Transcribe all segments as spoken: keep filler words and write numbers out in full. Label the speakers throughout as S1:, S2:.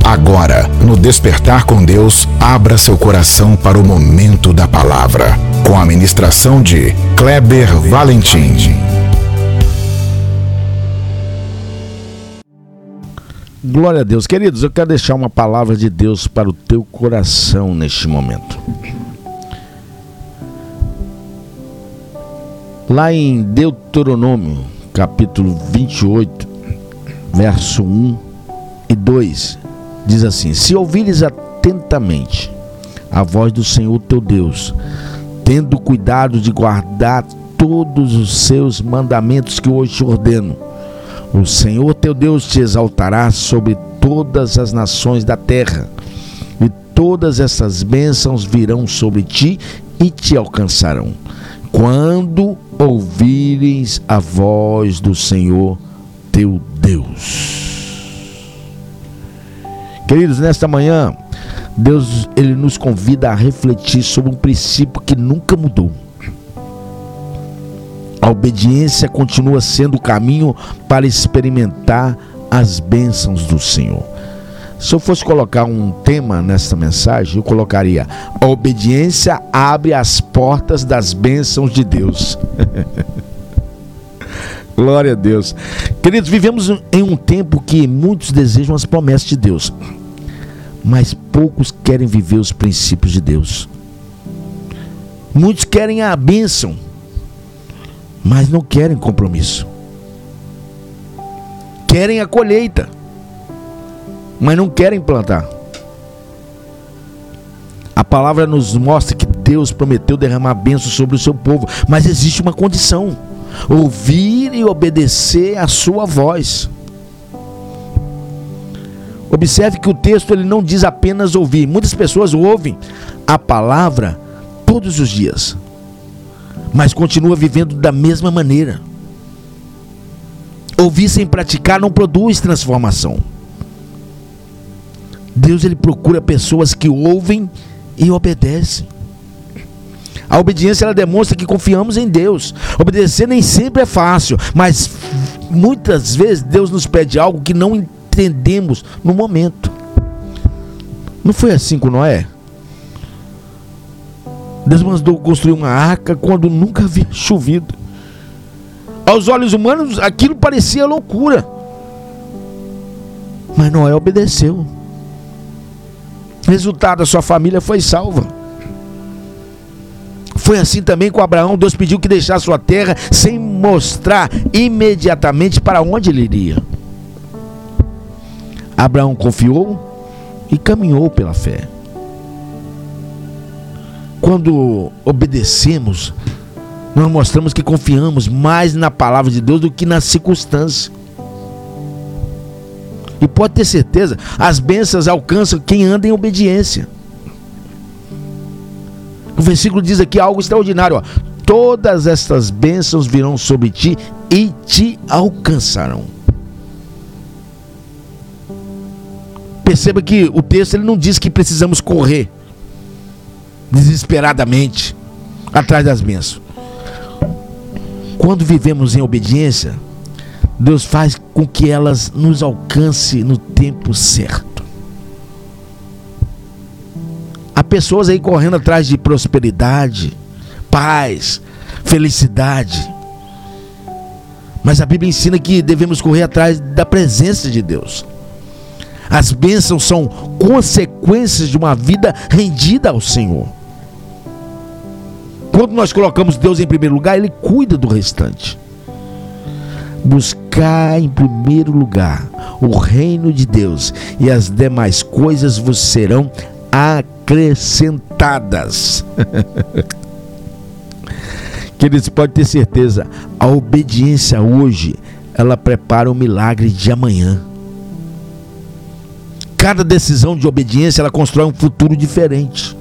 S1: Agora, no Despertar com Deus, abra seu coração para o momento da palavra, com a ministração de Kleber Valentim.
S2: Glória a Deus. Queridos, eu quero deixar uma palavra de Deus para o teu coração neste momento. Lá em Deuteronômio, capítulo vinte e oito, verso um e dois, diz assim: se ouvires atentamente a voz do Senhor teu Deus, tendo cuidado de guardar todos os seus mandamentos que hoje te ordeno, o Senhor teu Deus te exaltará sobre todas as nações da terra, e todas essas bênçãos virão sobre ti e te alcançarão, quando ouvires a voz do Senhor teu Deus. Queridos, nesta manhã, Deus ele nos convida a refletir sobre um princípio que nunca mudou. A obediência continua sendo o caminho para experimentar as bênçãos do Senhor. Se eu fosse colocar um tema nessa mensagem, eu colocaria: a obediência abre as portas das bênçãos de Deus. Glória a Deus. Queridos, vivemos em um tempo que muitos desejam as promessas de Deus, mas poucos querem viver os princípios de Deus. Muitos querem a bênção, mas não querem compromisso. Querem a colheita, mas não querem plantar. A palavra nos mostra que Deus prometeu derramar bênção sobre o seu povo, mas existe uma condição: ouvir e obedecer a sua voz. Observe que o texto ele não diz apenas ouvir. Muitas pessoas ouvem a palavra todos os dias, mas continua vivendo da mesma maneira. Ouvir sem praticar não produz transformação. Deus ele procura pessoas que ouvem e obedecem. A obediência ela demonstra que confiamos em Deus. Obedecer nem sempre é fácil, mas muitas vezes Deus nos pede algo que não entendemos no momento. Não foi assim com Noé? Deus mandou construir uma arca quando nunca havia chovido. Aos olhos humanos aquilo parecia loucura, mas Noé obedeceu. Resultado, a sua família foi salva. Foi assim também com Abraão. Deus pediu que deixasse sua terra sem mostrar imediatamente para onde ele iria. Abraão confiou e caminhou pela fé. Quando obedecemos, nós mostramos que confiamos mais na palavra de Deus do que nas circunstâncias. E pode ter certeza, as bênçãos alcançam quem anda em obediência. O versículo diz aqui algo extraordinário, ó: todas estas bênçãos virão sobre ti e te alcançarão. Perceba que o texto ele não diz que precisamos correr desesperadamente atrás das bênçãos. Quando vivemos em obediência, Deus faz com que elas nos alcancem no tempo certo. Há pessoas aí correndo atrás de prosperidade, paz, felicidade, mas a Bíblia ensina que devemos correr atrás da presença de Deus. As bênçãos são consequências de uma vida rendida ao Senhor. Quando nós colocamos Deus em primeiro lugar, Ele cuida do restante. Buscar em primeiro lugar o reino de Deus, e as demais coisas vos serão acrescentadas. Queridos, pode ter certeza, a obediência hoje, ela prepara o milagre de amanhã. Cada decisão de obediência, ela constrói um futuro diferente.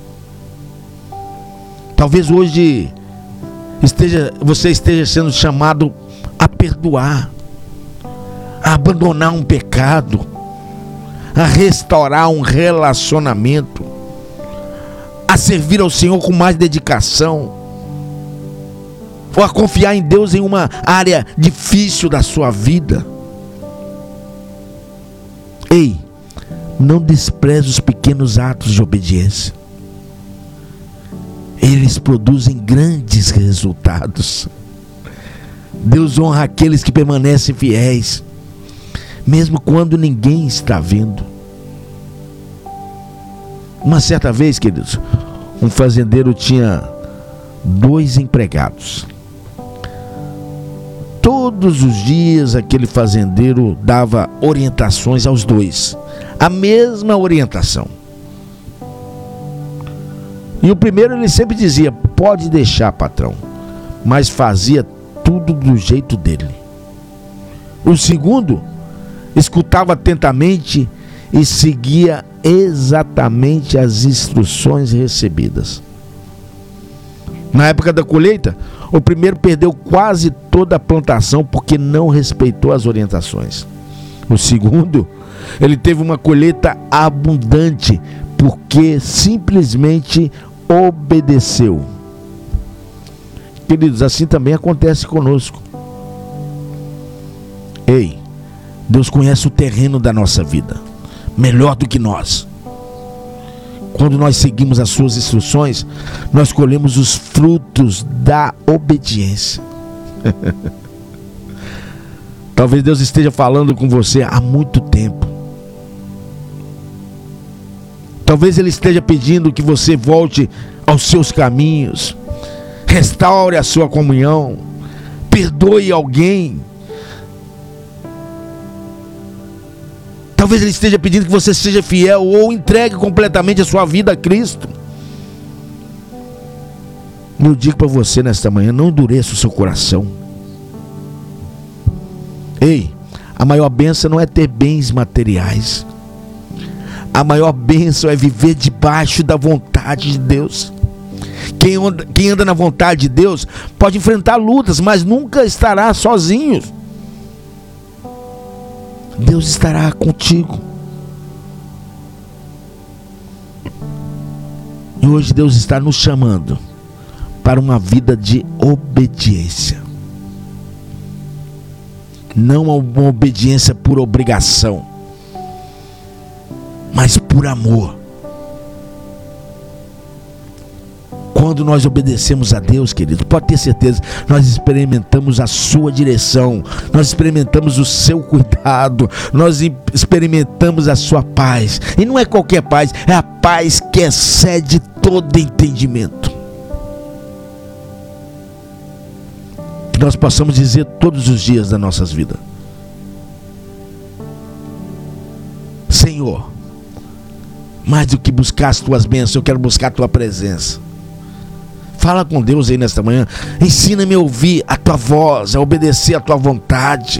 S2: Talvez hoje esteja, você esteja sendo chamado a perdoar, a abandonar um pecado, a restaurar um relacionamento, a servir ao Senhor com mais dedicação, ou a confiar em Deus em uma área difícil da sua vida. Ei, não despreze os pequenos atos de obediência. Eles produzem grandes resultados. Deus honra aqueles que permanecem fiéis, mesmo quando ninguém está vendo. Uma certa vez, queridos, um fazendeiro tinha dois empregados. Todos os dias aquele fazendeiro dava orientações aos dois, a mesma orientação. E o primeiro ele sempre dizia: pode deixar, patrão, mas fazia tudo do jeito dele. O segundo escutava atentamente e seguia exatamente as instruções recebidas. Na época da colheita, o primeiro perdeu quase toda a plantação porque não respeitou as orientações. O segundo, ele teve uma colheita abundante porque simplesmente obedeceu. Queridos, assim também acontece conosco. Ei, Deus conhece o terreno da nossa vida melhor do que nós. Quando nós seguimos as suas instruções, nós colhemos os frutos da obediência. Talvez Deus esteja falando com você há muito tempo. Talvez Ele esteja pedindo que você volte aos seus caminhos, restaure a sua comunhão, perdoe alguém. Talvez Ele esteja pedindo que você seja fiel ou entregue completamente a sua vida a Cristo. Eu digo para você nesta manhã: não endureça o seu coração. Ei, a maior bênção não é ter bens materiais. A maior bênção é viver debaixo da vontade de Deus. Quem anda, quem anda na vontade de Deus pode enfrentar lutas, mas nunca estará sozinho. Deus estará contigo. E hoje Deus está nos chamando para uma vida de obediência. Não uma obediência por obrigação, mas por amor. Quando nós obedecemos a Deus, querido, pode ter certeza, nós experimentamos a sua direção, nós experimentamos o seu cuidado, nós experimentamos a sua paz. E não é qualquer paz, é a paz que excede todo entendimento. Que nós possamos dizer todos os dias das nossas vidas: Senhor, mais do que buscar as tuas bênçãos, eu quero buscar a tua presença. Fala com Deus aí nesta manhã. Ensina-me a ouvir a tua voz, a obedecer a tua vontade.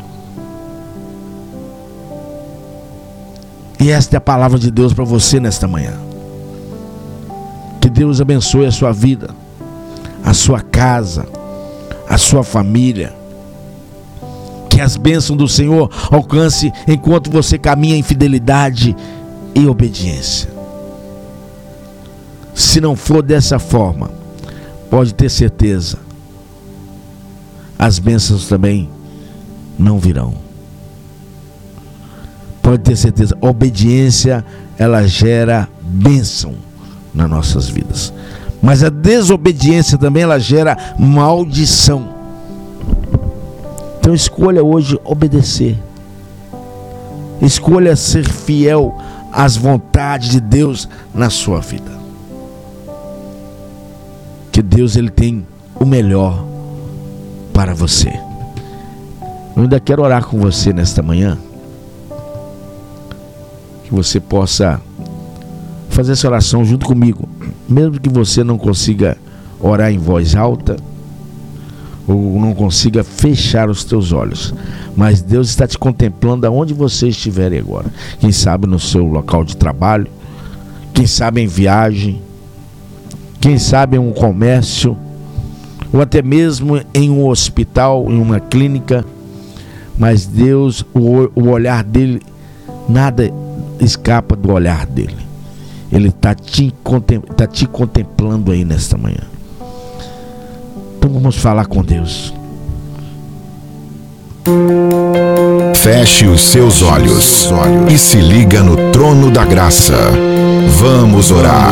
S2: E esta é a palavra de Deus para você nesta manhã. Que Deus abençoe a sua vida, a sua casa, a sua família. Que as bênçãos do Senhor alcance enquanto você caminha em fidelidade e obediência. Se não for dessa forma, pode ter certeza, as bênçãos também não virão. Pode ter certeza, a obediência, ela gera bênção nas nossas vidas. Mas a desobediência também, ela gera maldição. Então escolha hoje obedecer. Escolha ser fiel às vontades de Deus na sua vida. Que Deus, Ele tem o melhor para você. Eu ainda quero orar com você nesta manhã. Que você possa fazer essa oração junto comigo. Mesmo que você não consiga orar em voz alta, ou não consiga fechar os teus olhos, mas Deus está te contemplando aonde você estiver agora. Quem sabe no seu local de trabalho, quem sabe em viagem, quem sabe em um comércio, ou até mesmo em um hospital, em uma clínica. Mas Deus, o, o olhar dele, nada escapa do olhar dele. Ele está te, tá te contemplando aí nesta manhã. Então vamos falar com Deus.
S1: Feche os seus olhos e se liga no trono da graça. Vamos orar.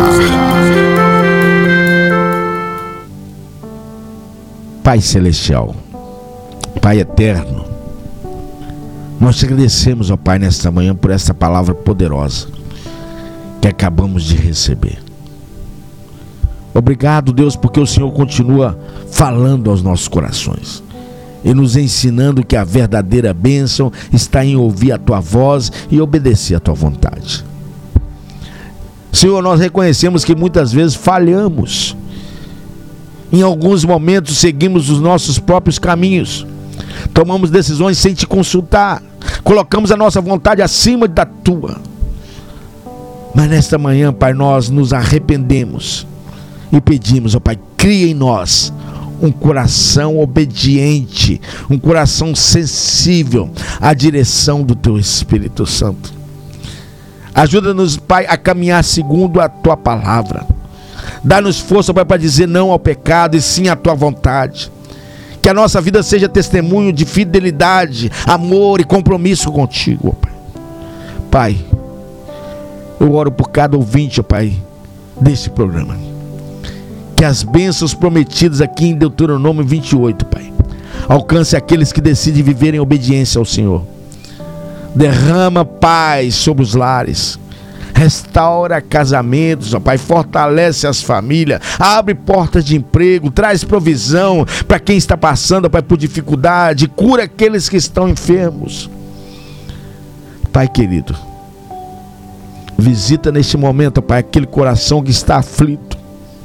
S2: Pai Celestial, Pai Eterno, nós te agradecemos, ó Pai, nesta manhã por esta palavra poderosa que acabamos de receber. Obrigado, Deus, porque o Senhor continua falando aos nossos corações e nos ensinando que a verdadeira bênção está em ouvir a Tua voz e obedecer a Tua vontade. Senhor, nós reconhecemos que muitas vezes falhamos. Em alguns momentos seguimos os nossos próprios caminhos, tomamos decisões sem te consultar, colocamos a nossa vontade acima da Tua. Mas nesta manhã, Pai, nós nos arrependemos e pedimos, ó Pai, cria em nós um coração obediente, um coração sensível à direção do Teu Espírito Santo. Ajuda-nos, Pai, a caminhar segundo a Tua palavra. Dá-nos força, Pai, para dizer não ao pecado e sim à Tua vontade. Que a nossa vida seja testemunho de fidelidade, amor e compromisso contigo, ó Pai. Pai, eu oro por cada ouvinte, ó Pai, deste programa. Que as bênçãos prometidas aqui em Deuteronômio vinte e oito, Pai, alcance aqueles que decidem viver em obediência ao Senhor. Derrama paz sobre os lares, restaura casamentos, ó Pai, fortalece as famílias, abre portas de emprego, traz provisão para quem está passando, ó Pai, por dificuldade, cura aqueles que estão enfermos. Pai querido, visita neste momento, ó Pai, aquele coração que está aflito.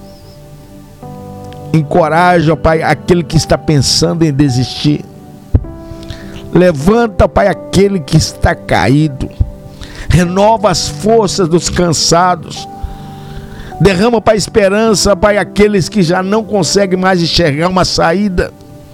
S2: Encoraja, ó Pai, aquele que está pensando em desistir. Levanta, ó Pai, aquele que está caído. Renova as forças dos cansados. Derrama, Pai, esperança, Pai, aqueles que já não conseguem mais enxergar uma saída.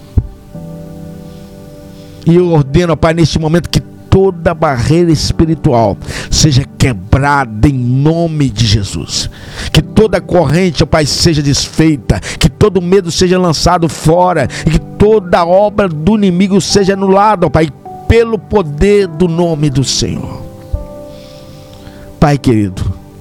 S2: E eu ordeno, Pai, neste momento que toda barreira espiritual seja quebrada em nome de Jesus. Que toda corrente, ó Pai, seja desfeita. Que todo medo seja lançado fora. E que toda obra do inimigo seja anulada, ó Pai, pelo poder do nome do Senhor. Pai querido,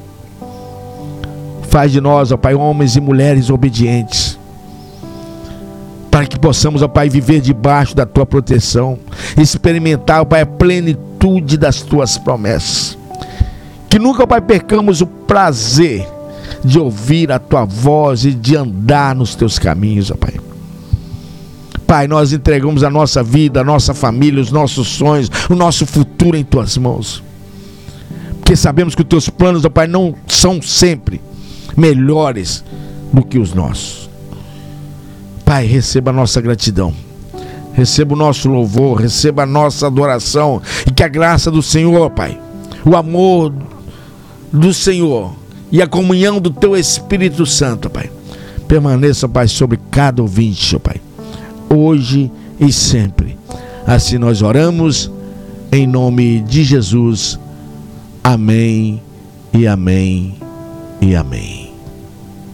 S2: faz de nós, ó Pai, homens e mulheres obedientes, para que possamos, ó Pai, viver debaixo da Tua proteção, experimentar, ó Pai, a plenitude das Tuas promessas. Que nunca, ó Pai, percamos o prazer de ouvir a Tua voz e de andar nos Teus caminhos, ó Pai. Pai, nós entregamos a nossa vida, a nossa família, os nossos sonhos, o nosso futuro em Tuas mãos. Porque sabemos que os Teus planos, ó Pai, não são sempre melhores do que os nossos. Pai, receba a nossa gratidão, receba o nosso louvor, receba a nossa adoração, e que a graça do Senhor, Pai, o amor do Senhor e a comunhão do Teu Espírito Santo, Pai, permaneça, Pai, sobre cada ouvinte, ó Pai, hoje e sempre. Assim nós oramos em nome de Jesus. Amém e amém e amém.